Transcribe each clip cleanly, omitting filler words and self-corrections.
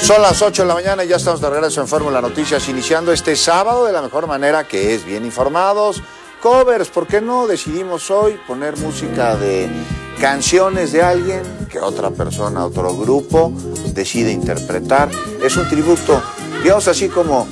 Son las 8 de la mañana y ya estamos de regreso en Fórmula Noticias, iniciando este sábado de la mejor manera, que es bien informados. Covers, ¿por qué no? Decidimos hoy poner música de canciones de alguien que otra persona, otro grupo decide interpretar. Es un tributo, digamos así como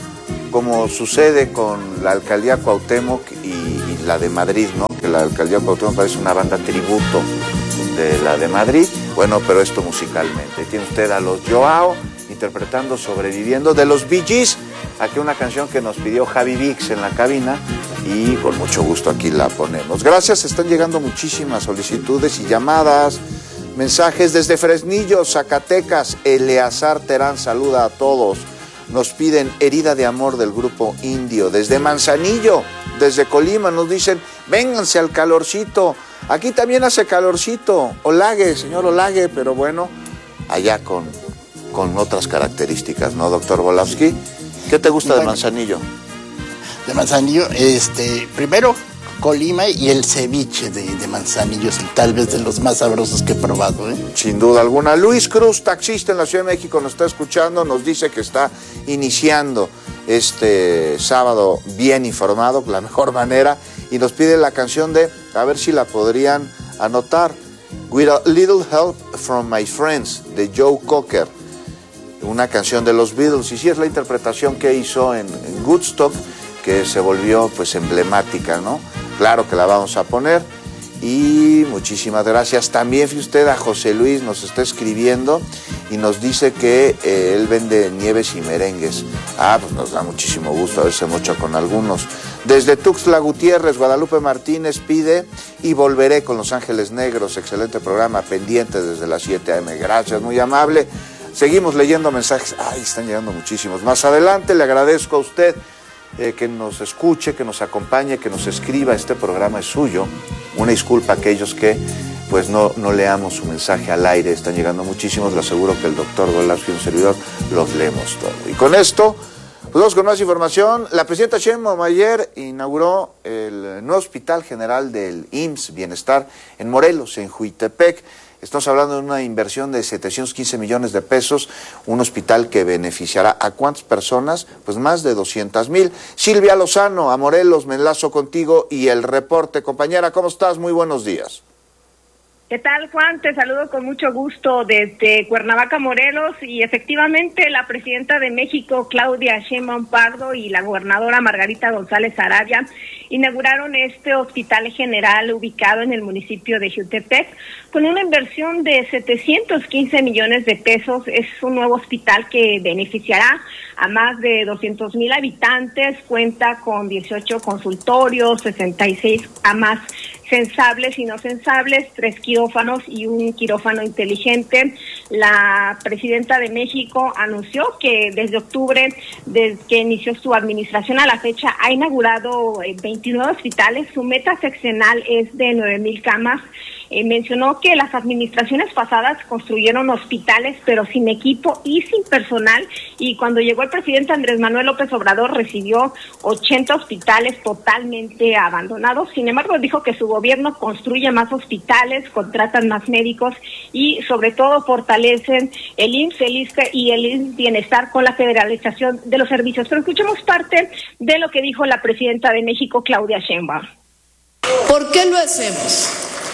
sucede con la Alcaldía Cuauhtémoc y la de Madrid, ¿no? Que la Alcaldía Cuauhtémoc parece una banda tributo de la de Madrid. Bueno, pero esto musicalmente. Tiene usted a los Joao interpretando Sobreviviendo de los Bee Gees, aquí una canción que nos pidió Javi Vix en la cabina y con mucho gusto aquí la ponemos. Gracias, están llegando muchísimas solicitudes y llamadas, mensajes desde Fresnillo, Zacatecas. Eleazar Terán saluda a todos. Nos piden Herida de Amor del grupo Indio. Desde Manzanillo, desde Colima, nos dicen, vénganse al calorcito. Aquí también hace calorcito. Olague, señor Olague, pero bueno, allá con otras características, ¿no, doctor Volavsky? ¿Qué te gusta de Manzanillo? De Manzanillo, primero Colima y el ceviche de Manzanillo es tal vez de los más sabrosos que he probado, ¿eh? Sin duda alguna. Luis Cruz, taxista en la Ciudad de México, nos está escuchando, nos dice que está iniciando este sábado bien informado, la mejor manera, y nos pide la canción de, a ver si la podrían anotar, With a Little Help from My Friends, de Joe Cocker, una canción de los Beatles, y sí es la interpretación que hizo en Woodstock, que se volvió pues emblemática, ¿no? Claro que la vamos a poner, y muchísimas gracias. También, fíjate usted, a José Luis nos está escribiendo y nos dice que él vende nieves y merengues. Pues nos da muchísimo gusto, a veces mocha con algunos. Desde Tuxtla Gutiérrez, Guadalupe Martínez pide Y Volveré con Los Ángeles Negros. Excelente programa, pendiente desde las 7 a.m. Gracias, muy amable. Seguimos leyendo mensajes. Están llegando muchísimos. Más adelante le agradezco a usted que nos escuche, que nos acompañe, que nos escriba. Este programa es suyo. Una disculpa a aquellos que pues no leamos su mensaje al aire. Están llegando muchísimos. Le aseguro que el doctor Volavsky y un servidor los leemos todo. Y con esto, pues vamos con más información. La presidenta Sheinbaum ayer inauguró el nuevo Hospital General del IMSS Bienestar en Morelos, en Juitepec. Estamos hablando de una inversión de 715 millones de pesos, un hospital que beneficiará a ¿cuántas personas? Pues más de 200,000. Silvia Lozano, a Morelos, me enlazo contigo y el reporte. Compañera, ¿cómo estás? Muy buenos días. ¿Qué tal, Juan? Te saludo con mucho gusto desde Cuernavaca, Morelos, y efectivamente la presidenta de México, Claudia Sheinbaum Pardo, y la gobernadora Margarita González Arabia inauguraron este hospital general ubicado en el municipio de Jutepec con una inversión de 715 millones de pesos. Es un nuevo hospital que beneficiará a más de 200,000 habitantes, cuenta con 18 consultorios, 66 camas sensables y no sensables, 3 quirófanos y un quirófano inteligente. La presidenta de México anunció que desde octubre, desde que inició su administración a la fecha, ha inaugurado 29 hospitales. Su meta seccional es de 9,000 camas. Mencionó que las administraciones pasadas construyeron hospitales pero sin equipo y sin personal, y cuando llegó el presidente Andrés Manuel López Obrador recibió 80 hospitales totalmente abandonados. Sin embargo, dijo que su gobierno construye más hospitales, contratan más médicos y sobre todo fortalecen el IMSS, el ISSSTE y el IMSS Bienestar con la federalización de los servicios. Pero escuchemos parte de lo que dijo la presidenta de México, Claudia Sheinbaum. ¿Por qué lo hacemos?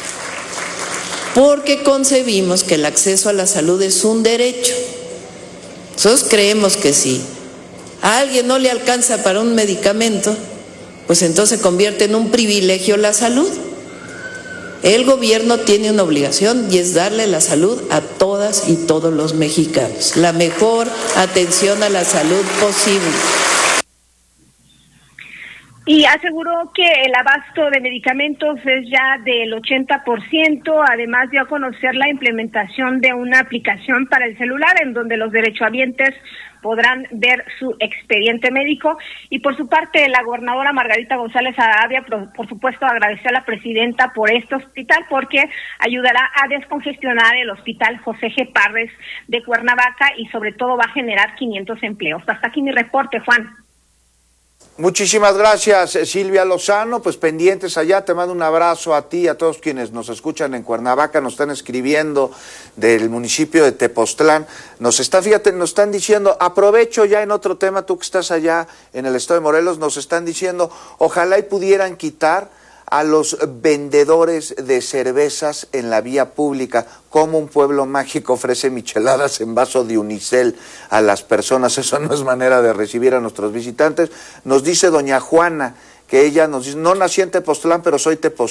Porque concebimos que el acceso a la salud es un derecho. Nosotros creemos que si a alguien no le alcanza para un medicamento, pues entonces se convierte en un privilegio la salud. El gobierno tiene una obligación y es darle la salud a todas y todos los mexicanos, la mejor atención a la salud posible. Y aseguró que el abasto de medicamentos es ya del 80%, además dio a conocer la implementación de una aplicación para el celular en donde los derechohabientes podrán ver su expediente médico. Y por su parte, la gobernadora Margarita González Arabia, por supuesto, agradeció a la presidenta por este hospital porque ayudará a descongestionar el hospital José G. Parres de Cuernavaca y sobre todo va a generar 500 empleos. Hasta aquí mi reporte, Juan. Muchísimas gracias, Silvia Lozano, pues pendientes allá, te mando un abrazo a ti y a todos quienes nos escuchan en Cuernavaca, nos están escribiendo del municipio de Tepoztlán, nos están diciendo, aprovecho ya en otro tema, tú que estás allá en el estado de Morelos, nos están diciendo, ojalá y pudieran quitar a los vendedores de cervezas en la vía pública. Como un pueblo mágico ofrece micheladas en vaso de unicel a las personas. Eso no es manera de recibir a nuestros visitantes. Nos dice doña Juana, que ella nos dice, no nací en Tepoztlán, pero soy tepoztlán.